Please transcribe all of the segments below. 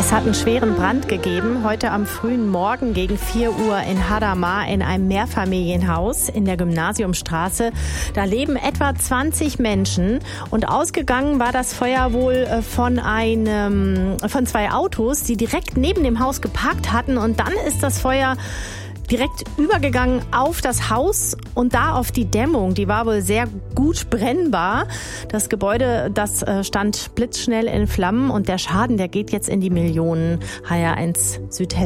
Es hat einen schweren Brand gegeben, heute am frühen Morgen gegen 4 Uhr in Hadamar in einem Mehrfamilienhaus in der Gymnasiumstraße. Da leben etwa 20 Menschen und ausgegangen war das Feuer wohl von 2 Autos, die direkt neben dem Haus geparkt hatten, und dann ist das Feuer direkt übergegangen auf das Haus und da auf die Dämmung. Die war wohl sehr gut brennbar. Das Gebäude, das stand blitzschnell in Flammen, und der Schaden, der geht jetzt in die Millionen. HR1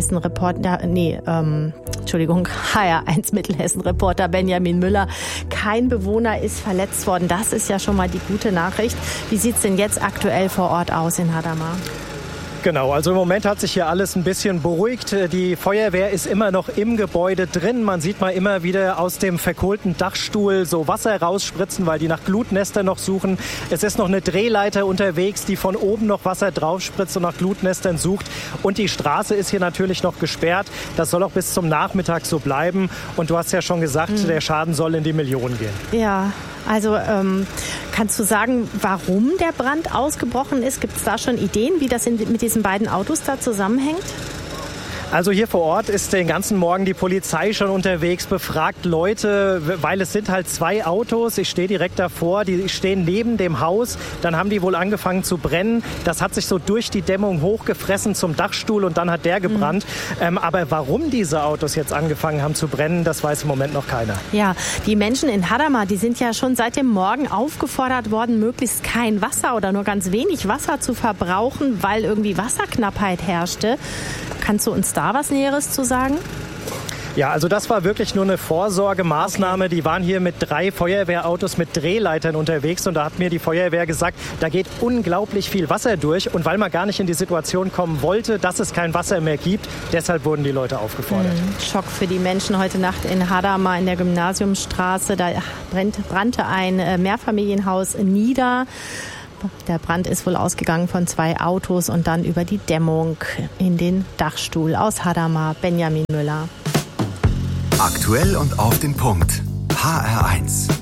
HR1 Mittelhessen-Reporter Benjamin Müller. Kein Bewohner ist verletzt worden. Das ist ja schon mal die gute Nachricht. Wie sieht's denn jetzt aktuell vor Ort aus in Hadamar? Genau, also im Moment hat sich hier alles ein bisschen beruhigt. Die Feuerwehr ist immer noch im Gebäude drin. Man sieht mal immer wieder aus dem verkohlten Dachstuhl so Wasser rausspritzen, weil die nach Glutnestern noch suchen. Es ist noch eine Drehleiter unterwegs, die von oben noch Wasser draufspritzt und nach Glutnestern sucht. Und die Straße ist hier natürlich noch gesperrt. Das soll auch bis zum Nachmittag so bleiben. Und du hast ja schon gesagt, der Schaden soll in die Millionen gehen. Ja, also kannst du sagen, warum der Brand ausgebrochen ist? Gibt es da schon Ideen, wie das mit diesen beiden Autos da zusammenhängt? Also hier vor Ort ist den ganzen Morgen die Polizei schon unterwegs, befragt Leute, weil es sind halt 2 Autos. Ich stehe direkt davor, die stehen neben dem Haus. Dann haben die wohl angefangen zu brennen. Das hat sich so durch die Dämmung hochgefressen zum Dachstuhl, und dann hat der gebrannt. Aber warum diese Autos jetzt angefangen haben zu brennen, das weiß im Moment noch keiner. Ja, die Menschen in Hadamar, die sind ja schon seit dem Morgen aufgefordert worden, möglichst kein Wasser oder nur ganz wenig Wasser zu verbrauchen, weil irgendwie Wasserknappheit herrschte. Kannst du uns da was Näheres zu sagen? Ja, also das war wirklich nur eine Vorsorgemaßnahme. Okay. Die waren hier mit 3 Feuerwehrautos mit Drehleitern unterwegs, und da hat mir die Feuerwehr gesagt, da geht unglaublich viel Wasser durch, und weil man gar nicht in die Situation kommen wollte, dass es kein Wasser mehr gibt, deshalb wurden die Leute aufgefordert. Schock für die Menschen heute Nacht in Hadamar in der Gymnasiumstraße. Da brannte ein Mehrfamilienhaus nieder. Der Brand ist wohl ausgegangen von 2 Autos und dann über die Dämmung in den Dachstuhl. Aus Hadamar, Benjamin Müller. Aktuell und auf den Punkt. HR1.